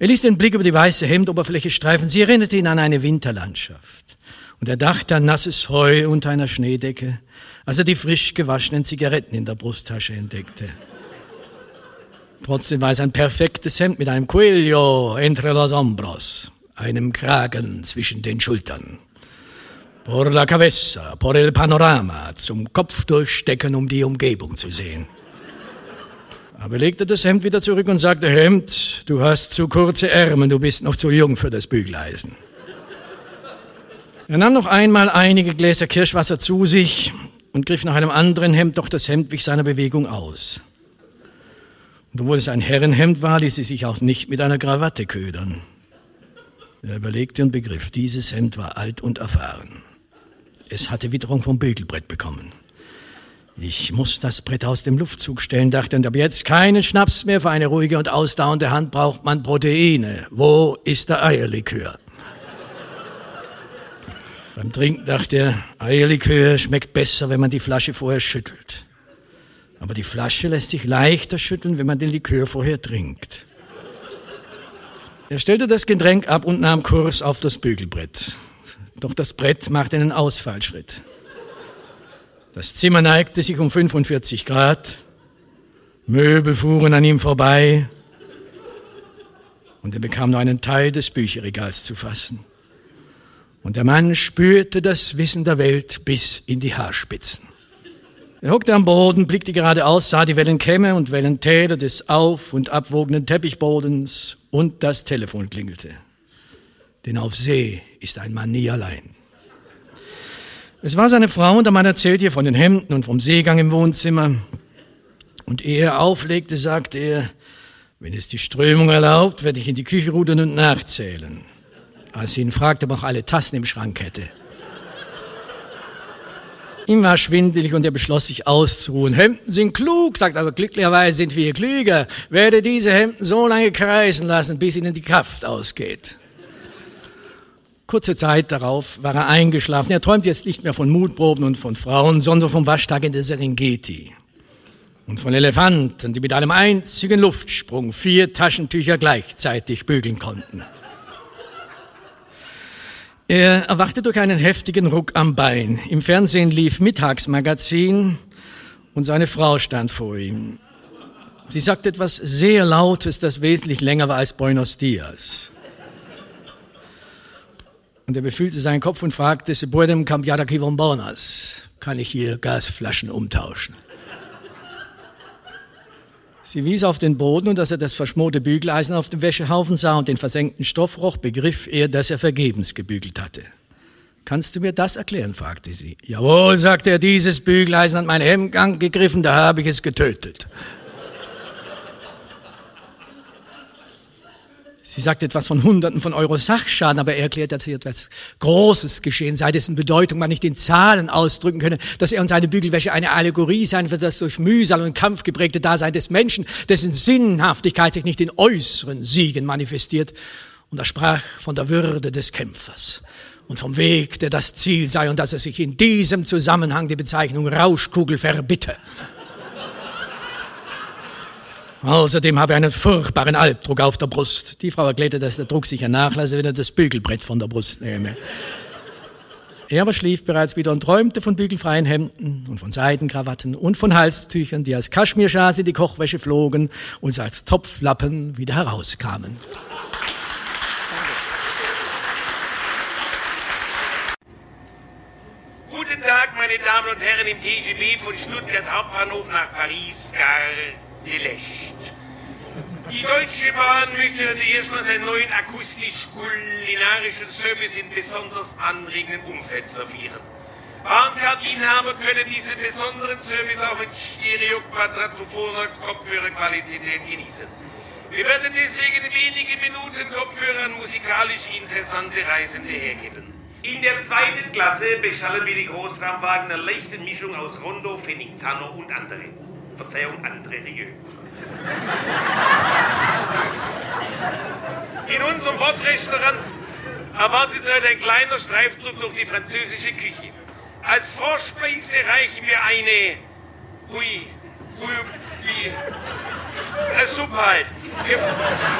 Er ließ den Blick über die weiße Hemdoberfläche streifen. Sie erinnerte ihn an eine Winterlandschaft. Und er dachte an nasses Heu unter einer Schneedecke, als er die frisch gewaschenen Zigaretten in der Brusttasche entdeckte. Trotzdem war es ein perfektes Hemd mit einem Cuello entre los hombros, einem Kragen zwischen den Schultern. Por la cabeza, por el panorama, zum Kopf durchstecken, um die Umgebung zu sehen. Aber legte das Hemd wieder zurück und sagte, Hemd, du hast zu kurze Ärmel, du bist noch zu jung für das Bügeleisen. Er nahm noch einmal einige Gläser Kirschwasser zu sich und griff nach einem anderen Hemd, doch das Hemd wich seiner Bewegung aus. Und obwohl es ein Herrenhemd war, ließ sie sich auch nicht mit einer Krawatte ködern. Er überlegte und begriff, dieses Hemd war alt und erfahren. Es hatte Witterung vom Bügelbrett bekommen. Ich muss das Brett aus dem Luftzug stellen, dachte er, und ab jetzt keinen Schnaps mehr. Für eine ruhige und ausdauernde Hand braucht man Proteine. Wo ist der Eierlikör? Beim Trinken dachte er, Eierlikör schmeckt besser, wenn man die Flasche vorher schüttelt. Aber die Flasche lässt sich leichter schütteln, wenn man den Likör vorher trinkt. Er stellte das Getränk ab und nahm Kurs auf das Bügelbrett. Doch das Brett machte einen Ausfallschritt. Das Zimmer neigte sich um 45 Grad, Möbel fuhren an ihm vorbei und er bekam nur einen Teil des Bücherregals zu fassen. Und der Mann spürte das Wissen der Welt bis in die Haarspitzen. Er hockte am Boden, blickte geradeaus, sah die Wellenkämme und Wellentäler des auf- und abwogenden Teppichbodens und das Telefon klingelte. Denn auf See ist ein Mann nie allein. Es war seine Frau und der Mann erzählte ihr von den Hemden und vom Seegang im Wohnzimmer. Und ehe er auflegte, sagte er, wenn es die Strömung erlaubt, werde ich in die Küche rudern und nachzählen. Als sie ihn fragte, ob er auch alle Tassen im Schrank hätte. Ihm war schwindelig und er beschloss, sich auszuruhen. Hemden sind klug, sagt aber glücklicherweise sind wir klüger. Werde diese Hemden so lange kreisen lassen, bis ihnen die Kraft ausgeht. Kurze Zeit darauf war er eingeschlafen. Er träumt jetzt nicht mehr von Mutproben und von Frauen, sondern vom Waschtag in der Serengeti. Und von Elefanten, die mit einem einzigen Luftsprung 4 Taschentücher gleichzeitig bügeln konnten. Er erwachte durch einen heftigen Ruck am Bein. Im Fernsehen lief Mittagsmagazin und seine Frau stand vor ihm. Sie sagte etwas sehr Lautes, das wesentlich länger war als Buenos Dias. Und er befühlte seinen Kopf und fragte, se pueden cambiar aquí bombonas? Kann ich hier Gasflaschen umtauschen? Sie wies auf den Boden und als er das verschmorte Bügeleisen auf dem Wäschehaufen sah und den versenkten Stoffroch, begriff er, dass er vergebens gebügelt hatte. Kannst du mir das erklären, fragte sie. Jawohl, sagte er, dieses Bügeleisen hat mein Hemdgang gegriffen, da habe ich es getötet. Sie sagte etwas von Hunderten von Euro Sachschaden, aber er erklärte, dass hier etwas Großes geschehen sei, dessen Bedeutung man nicht in Zahlen ausdrücken könne, dass er und seine Bügelwäsche eine Allegorie seien für das durch Mühsal und Kampf geprägte Dasein des Menschen, dessen Sinnhaftigkeit sich nicht in äußeren Siegen manifestiert. Und er sprach von der Würde des Kämpfers und vom Weg, der das Ziel sei und dass er sich in diesem Zusammenhang die Bezeichnung Rauschkugel verbitte. Außerdem habe er einen furchtbaren Albdruck auf der Brust. Die Frau erklärte, dass der Druck sicher nachlasse, wenn er das Bügelbrett von der Brust nehme. Er aber schlief bereits wieder und träumte von bügelfreien Hemden und von Seidenkrawatten und von Halstüchern, die als Kaschmirschals in die Kochwäsche flogen und als Topflappen wieder herauskamen. Guten Tag, meine Damen und Herren, im TGV von Stuttgart Hauptbahnhof nach Paris, Gare de l'Est. Die Deutsche Bahn möchte erstmals einen neuen akustisch-kulinarischen Service in besonders anregendem Umfeld servieren. Bahncard-Inhaber können diesen besonderen Service auch in Stereo-Quadratophoner Kopfhörerqualität genießen. Wir werden deswegen in wenigen Minuten Kopfhörer an musikalisch interessante Reisende hergeben. In der 2. Klasse beschallen wir die Großraumwagen einer leichten Mischung aus Rondo, Phoenix-Zano und andere. Verzeihung, andere Rieu. In unserem Bordrestaurant erwartet Sie ein kleiner Streifzug durch die französische Küche. Als Vorspeise reichen wir eine Suppe halt.